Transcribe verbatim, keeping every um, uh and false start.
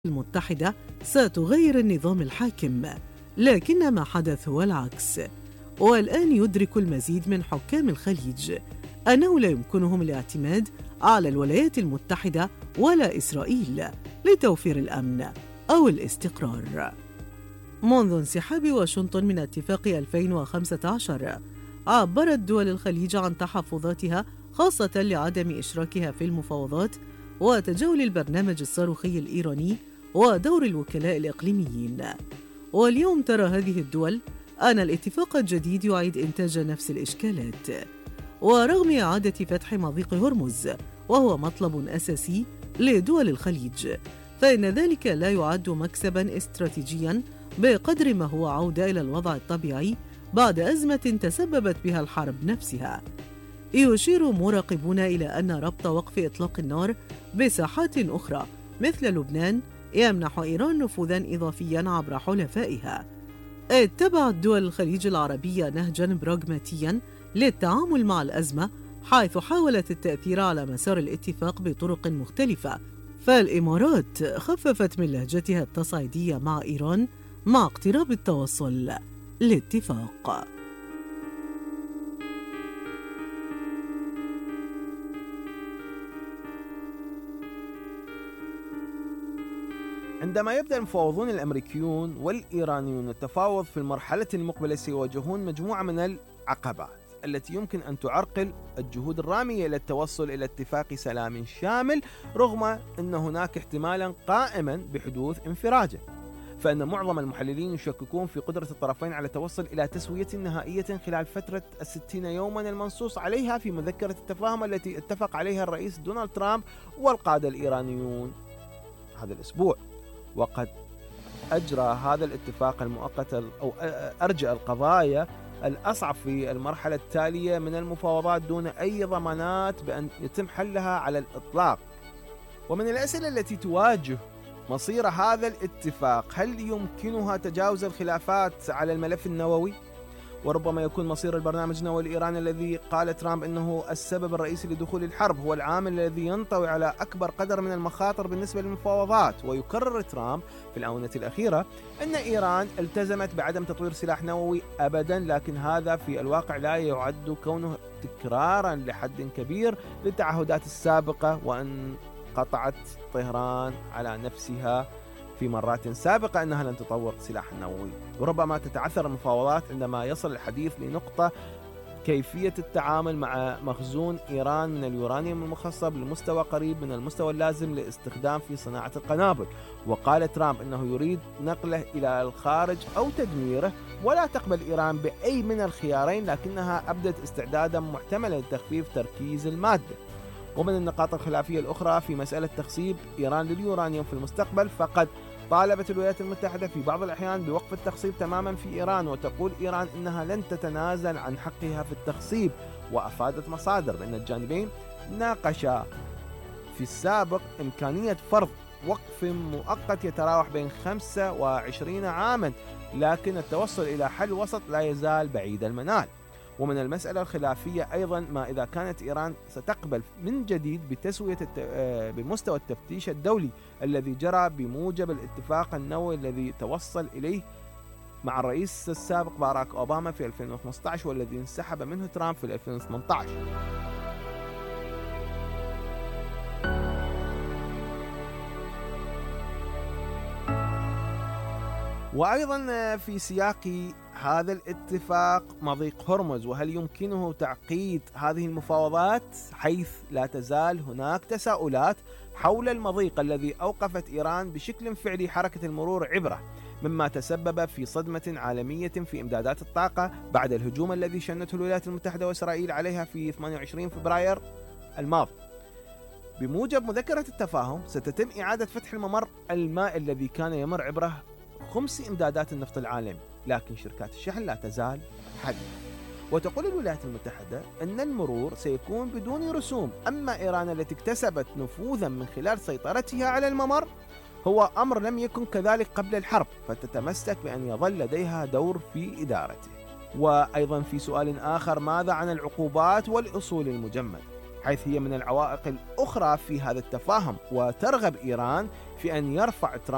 المتحدة ستغير النظام الحاكم، لكن ما حدث هو العكس. والآن يدرك المزيد من حكام الخليج أنه لا يمكنهم الاعتماد على الولايات المتحدة ولا إسرائيل لتوفير الأمن أو الاستقرار. منذ انسحاب واشنطن من اتفاق ألفين وخمسة عشر، عبرت دول الخليج عن تحفظاتها خاصة لعدم إشراكها في المفاوضات وتجاهل البرنامج الصاروخي الإيراني ودور الوكلاء الإقليميين. واليوم ترى هذه الدول أن الاتفاق الجديد يعيد إنتاج نفس الإشكالات. ورغم إعادة فتح مضيق هرمز وهو مطلب أساسي لدول الخليج، فإن ذلك لا يعد مكسباً استراتيجياً بقدر ما هو عودة إلى الوضع الطبيعي بعد أزمة تسببت بها الحرب نفسها. يشير مراقبون إلى أن ربط وقف إطلاق النار بساحات أخرى مثل لبنان يمنح إيران نفوذاً إضافياً عبر حلفائها. اتبعت دول الخليج العربية نهجاً براغماتياً للتعامل مع الأزمة، حيث حاولت التأثير على مسار الاتفاق بطرق مختلفة. فالإمارات خففت من لهجتها التصعيدية مع إيران مع اقتراب التوصل لاتفاق. عندما يبدأ المفاوضون الأمريكيون والإيرانيون التفاوض في المرحلة المقبلة، سيواجهون مجموعة من العقبات التي يمكن أن تعرقل الجهود الرامية إلى التوصل إلى اتفاق سلام شامل، رغم أن هناك احتمالا قائما بحدوث انفراجة. فإن معظم المحللين يشككون في قدرة الطرفين على التوصل إلى تسوية نهائية خلال فترة الستين يوما المنصوص عليها في مذكرة التفاهم التي اتفق عليها الرئيس دونالد ترامب والقادة الإيرانيون هذا الأسبوع. وقد أجرى هذا الاتفاق المؤقت أو أرجأ القضايا الأصعب في المرحلة التالية من المفاوضات دون أي ضمانات بأن يتم حلها على الإطلاق. ومن الأسئلة التي تواجه مصير هذا الاتفاق، هل يمكنها تجاوز الخلافات على الملف النووي؟ وربما يكون مصير البرنامج النووي الإيراني الذي قال ترامب أنه السبب الرئيسي لدخول الحرب هو العامل الذي ينطوي على أكبر قدر من المخاطر بالنسبة للمفاوضات. ويكرر ترامب في الآونة الأخيرة أن إيران التزمت بعدم تطوير سلاح نووي أبدا، لكن هذا في الواقع لا يعد كونه تكرارا لحد كبير للتعهدات السابقة، وأن قطعت طهران على نفسها في مرات سابقة أنها لن تطور سلاح نووي. وربما تتعثر المفاوضات عندما يصل الحديث لنقطة كيفية التعامل مع مخزون إيران من اليورانيوم المخصب لمستوى قريب من المستوى اللازم لاستخدام في صناعة القنابل. وقال ترامب أنه يريد نقله إلى الخارج أو تدميره، ولا تقبل إيران بأي من الخيارين، لكنها أبدت استعدادا محتملا لتخفيف تركيز المادة. ومن النقاط الخلافية الأخرى في مسألة تخصيب إيران لليورانيوم في المستقبل، فقد طالبت الولايات المتحدة في بعض الأحيان بوقف التخصيب تماما في إيران، وتقول إيران إنها لن تتنازل عن حقها في التخصيب. وأفادت مصادر بأن الجانبين ناقشا في السابق إمكانية فرض وقف مؤقت يتراوح بين خمسة وعشرين عاما، لكن التوصل إلى حل وسط لا يزال بعيد المنال. ومن المسألة الخلافية أيضا ما إذا كانت إيران ستقبل من جديد بتسوية بمستوى التفتيش الدولي الذي جرى بموجب الاتفاق النووي الذي توصل إليه مع الرئيس السابق باراك أوباما في ألفين وخمسة عشر، والذي انسحب منه ترامب في ألفين وثمانية عشر. وأيضا في سياق هذا الاتفاق مضيق هرمز، وهل يمكنه تعقيد هذه المفاوضات، حيث لا تزال هناك تساؤلات حول المضيق الذي أوقفت إيران بشكل فعلي حركة المرور عبره، مما تسبب في صدمة عالمية في إمدادات الطاقة بعد الهجوم الذي شنته الولايات المتحدة وإسرائيل عليها في ثمانية وعشرين فبراير الماضي. بموجب مذكرة التفاهم ستتم إعادة فتح الممر المائي الذي كان يمر عبره خمس إمدادات النفط العالمي، لكن شركات الشحن لا تزال حديثة. وتقول الولايات المتحدة أن المرور سيكون بدون رسوم. أما إيران التي اكتسبت نفوذا من خلال سيطرتها على الممر، هو أمر لم يكن كذلك قبل الحرب، فتتمسك بأن يظل لديها دور في إدارته. وأيضا في سؤال آخر، ماذا عن العقوبات والأصول المجمدة؟ حيث هي من العوائق الأخرى في هذا التفاهم، وترغب إيران في أن يرفع ترامب